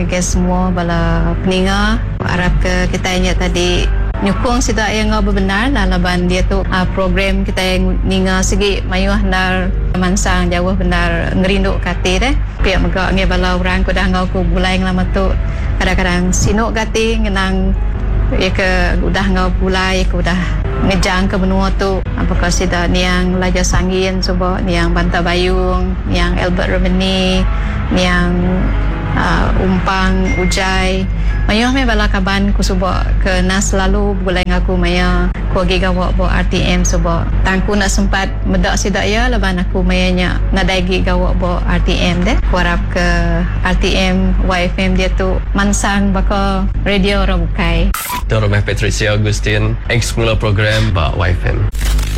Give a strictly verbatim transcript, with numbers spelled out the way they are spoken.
ke semua bala peninga. Harap ke kita ingat tadi nyukung sida yang ngau benar lah laban dia tu uh, program kita yang ninga segi mayuh nar mansang jauh benar ngerindu kati deh. Pihak megak nge bala orang ku dah ngau ku bulai lama tu kadang-kadang sinuk kati ngenang ya ke udah ngau bulai ke udah ngejang ke benua tu apakah sida niang Laja Sangin coba niang Banta Bayung niang Albert Romani niang uh, Umpang Ujai mayuh me bala kaban ku suba ke nas selalu bulai ngaku maya ku agi gawak bo R T M suba tangku nak sempat medak sida ya laban aku mayanya nadaigi gawak bo R T M deh ku harap ke R T M Y F M dia tu mansang baka radio Rabukai Tuan Rumah Patricia Agustin, ex-pengelola program Bak Y F M.